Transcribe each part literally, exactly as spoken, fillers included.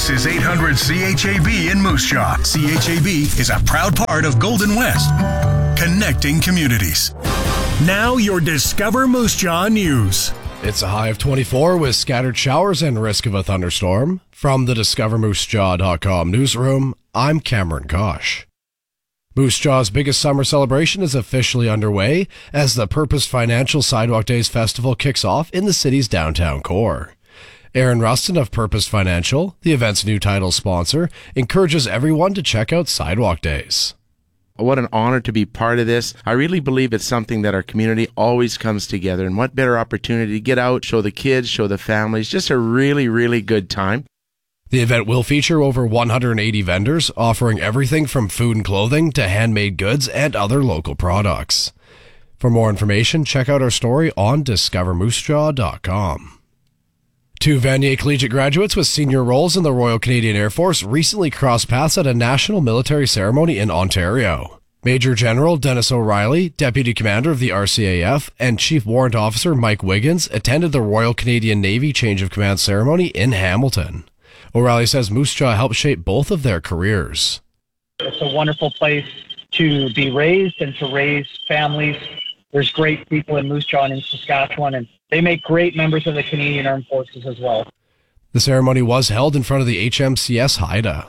This is eight hundred C H A B in Moose Jaw. C H A B is a proud part of Golden West, connecting communities. Now your Discover Moose Jaw news. It's a high of twenty-four with scattered showers and risk of a thunderstorm. From the discover moose jaw dot com newsroom, I'm Cameron Kosh. Moose Jaw's biggest summer celebration is officially underway as the Purpose Financial Sidewalk Days Festival kicks off in the city's downtown core. Aaron Rustin of Purpose Financial, the event's new title sponsor, encourages everyone to check out Sidewalk Days. What an honor to be part of this. I really believe it's something that our community always comes together, and what better opportunity to get out, show the kids, show the families, just a really, really good time. The event will feature over one hundred eighty vendors offering everything from food and clothing to handmade goods and other local products. For more information, check out our story on discover moose jaw dot com. Two Vanier Collegiate graduates with senior roles in the Royal Canadian Air Force recently crossed paths at a national military ceremony in Ontario. Major General Dennis O'Reilly, Deputy Commander of the R C A F, and Chief Warrant Officer Mike Wiggins attended the Royal Canadian Navy Change of Command ceremony in Hamilton. O'Reilly says Moose Jaw helped shape both of their careers. It's a wonderful place to be raised and to raise families. There's great people in Moose Jaw and in Saskatchewan, and they make great members of the Canadian Armed Forces as well. The ceremony was held in front of the H M C S Haida.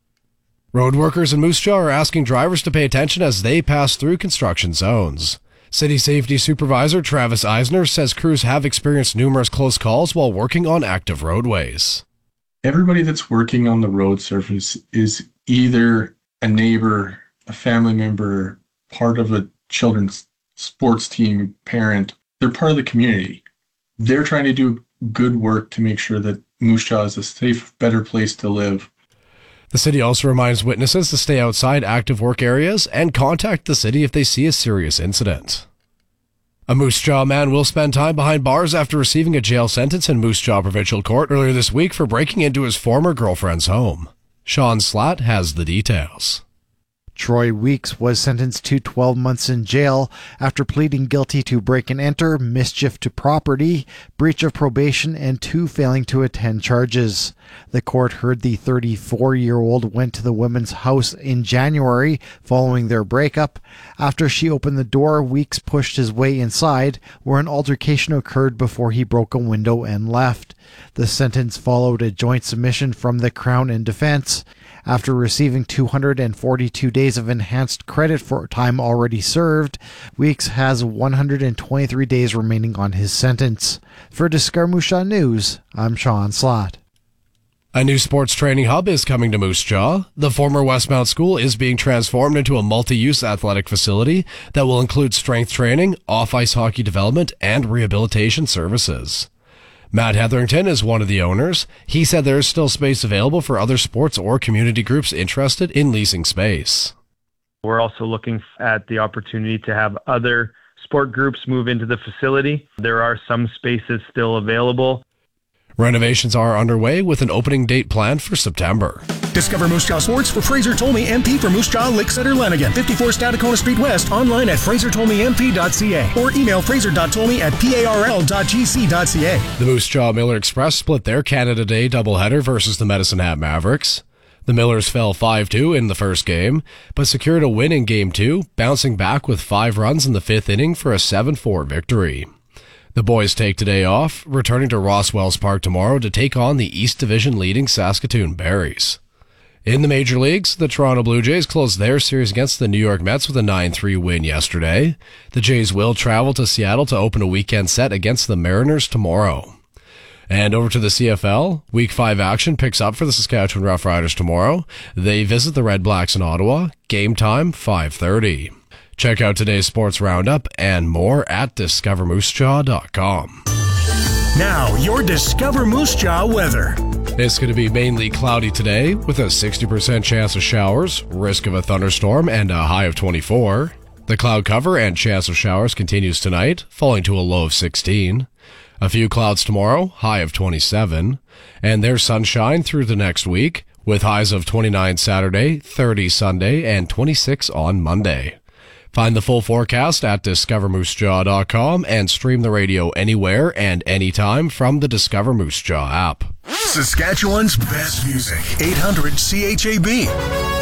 Road workers in Moose Jaw are asking drivers to pay attention as they pass through construction zones. City Safety Supervisor Travis Eisner says crews have experienced numerous close calls while working on active roadways. Everybody that's working on the road surface is either a neighbor, a family member, part of a children's sports team, parent. They're part of the community. They're trying to do good work to make sure that Moose Jaw is a safe, better place to live. The city also reminds witnesses to stay outside active work areas and contact the city if they see a serious incident. A Moose Jaw man will spend time behind bars after receiving a jail sentence in Moose Jaw Provincial Court earlier this week for breaking into his former girlfriend's home. Sean Slatt has the details. Troy Weeks was sentenced to twelve months in jail after pleading guilty to break and enter, mischief to property, breach of probation, and two failing to attend charges. The court heard the thirty-four-year-old went to the woman's house in January following their breakup. After she opened the door, Weeks pushed his way inside, where an altercation occurred before he broke a window and left. The sentence followed a joint submission from the Crown and defense. After receiving two hundred forty-two days of enhanced credit for time already served, Weeks has one hundred twenty-three days remaining on his sentence. For Discover Moose Jaw News, I'm Sean Slatt. A new sports training hub is coming to Moose Jaw. The former Westmount School is being transformed into a multi-use athletic facility that will include strength training, off-ice hockey development, and rehabilitation services. Matt Hetherington is one of the owners. He said there is still space available for other sports or community groups interested in leasing space. We're also looking at the opportunity to have other sport groups move into the facility. There are some spaces still available. Renovations are underway with an opening date planned for September. Discover Moose Jaw Sports for Fraser Tolmie M P for Moose Jaw, Lakeside, Lanigan. fifty-four Stadacona Street West, online at fraser tolmie m p dot c a or email fraser dot tolmie at parl dot g c dot c a. The Moose Jaw Miller Express split their Canada Day doubleheader versus the Medicine Hat Mavericks. The Millers fell five two in the first game, but secured a win in Game two, bouncing back with five runs in the fifth inning for a seven four victory. The boys take today off, returning to Rosswells Park tomorrow to take on the East Division leading Saskatoon Berries. In the major leagues, the Toronto Blue Jays closed their series against the New York Mets with a nine three win yesterday. The Jays will travel to Seattle to open a weekend set against the Mariners tomorrow. And over to the C F L, Week five action picks up for the Saskatchewan Roughriders tomorrow. They visit the Red Blacks in Ottawa. Game time, five thirty. Check out today's sports roundup and more at discover moose jaw dot com. Now, your Discover Moose Jaw weather. It's going to be mainly cloudy today with a sixty percent chance of showers, risk of a thunderstorm, and a high of twenty-four. The cloud cover and chance of showers continues tonight, falling to a low of sixteen. A few clouds tomorrow, high of twenty-seven. And there's sunshine through the next week, with highs of twenty-nine Saturday, thirty Sunday, and twenty-six on Monday. Find the full forecast at discover moose jaw dot com and stream the radio anywhere and anytime from the Discover Moose Jaw app. Saskatchewan's best music. eight hundred C H A B.